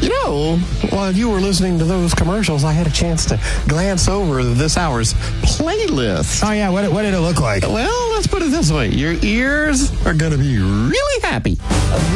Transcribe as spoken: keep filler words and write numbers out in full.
You know, while you were listening to those commercials, I had a chance to glance over this hour's playlist. Oh, yeah. What, what did it look like? Well, let's put it this way. Your ears are going to be really happy.